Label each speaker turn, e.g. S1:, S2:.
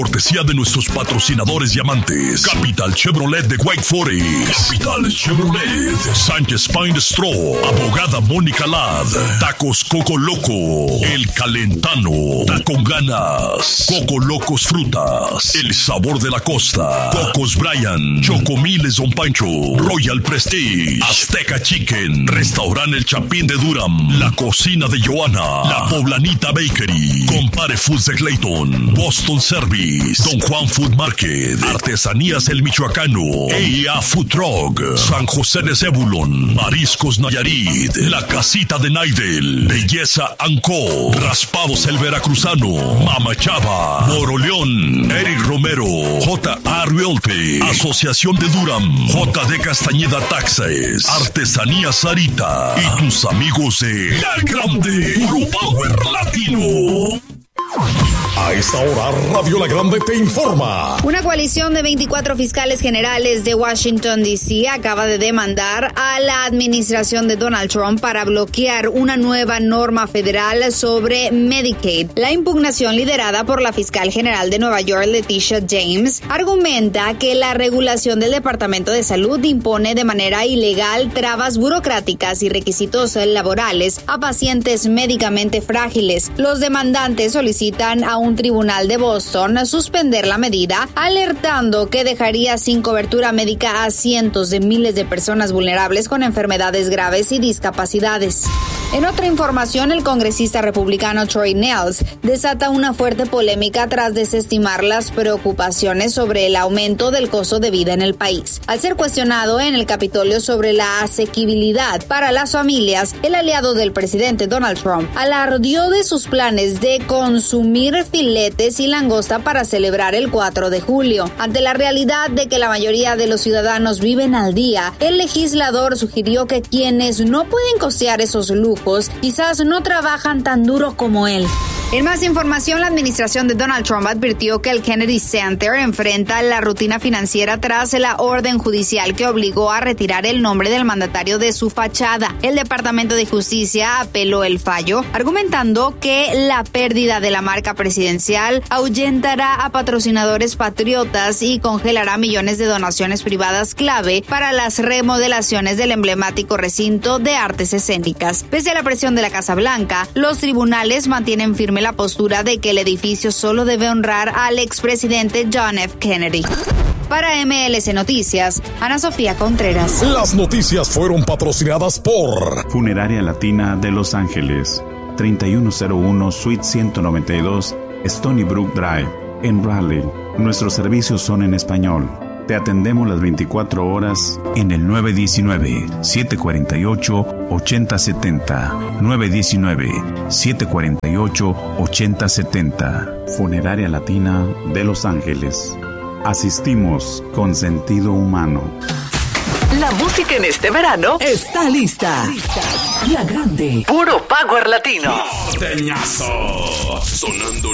S1: Cortesía de nuestros patrocinadores y amantes. Capital Chevrolet de White Forest. Capital Chevrolet. Sánchez Pine Straw. Abogada Mónica Ladd. Tacos Coco Loco. El Calentano. Con ganas. Coco Locos Frutas. El Sabor de la Costa. Cocos Brian. Chocomiles Don Pancho. Royal Prestige. Azteca Chicken. Restaurante El Chapín de Durham. La Cocina de Johanna. La Poblanita Bakery. Compare Foods de Clayton. Boston Service. Don Juan Food Market, Artesanías El Michoacano, EIA Food Truck, San José de Zebulon, Mariscos Nayarit, La Casita de Naidel, Belleza Anco, Raspados El Veracruzano, Mama Chava, Moroleón, Eric Romero, J.A. Realty, Asociación de Durham, J.D. Castañeda Taxes, Artesanías Sarita y tus amigos de La Grande, Puro Power Latino.
S2: A esta hora, Radio La Grande te informa.
S3: Una coalición de 24 fiscales generales de Washington, D.C. acaba de demandar a la administración de Donald Trump para bloquear una nueva norma federal sobre Medicaid. La impugnación, liderada por la fiscal general de Nueva York, Letitia James, argumenta que la regulación del Departamento de Salud impone de manera ilegal trabas burocráticas y requisitos laborales a pacientes médicamente frágiles. Los demandantes solicitan a un tribunal de Boston suspender la medida, alertando que dejaría sin cobertura médica a cientos de miles de personas vulnerables con enfermedades graves y discapacidades. En otra información, el congresista republicano Troy Nehls desata una fuerte polémica tras desestimar las preocupaciones sobre el aumento del costo de vida en el país. Al ser cuestionado en el Capitolio sobre la asequibilidad para las familias, el aliado del presidente Donald Trump alardeó de sus planes de consumir filetes y langosta para celebrar el 4 de julio. Ante la realidad de que la mayoría de los ciudadanos viven al día, el legislador sugirió que quienes no pueden costear esos lujos quizás no trabajan tan duro como él. En más información, la administración de Donald Trump advirtió que el Kennedy Center enfrenta la rutina financiera tras la orden judicial que obligó a retirar el nombre del mandatario de su fachada. El Departamento de Justicia apeló el fallo, argumentando que la pérdida de la marca presidencial ahuyentará a patrocinadores patriotas y congelará millones de donaciones privadas clave para las remodelaciones del emblemático recinto de artes escénicas. Pese a la presión de la Casa Blanca, los tribunales mantienen firme la postura de que el edificio solo debe honrar al expresidente John F. Kennedy. Para MLC Noticias, Ana Sofía Contreras.
S2: Las noticias fueron patrocinadas por
S4: Funeraria Latina de Los Ángeles, 3101 Suite 192, Stony Brook Drive, en Raleigh. Nuestros servicios son en español. Te atendemos las 24 horas en el 919-748-8070. 919-748-8070. Funeraria Latina de Los Ángeles. Asistimos con sentido humano.
S5: La música en este verano está lista. La Grande. Puro Power Latino.
S1: Norteñazo. Sonando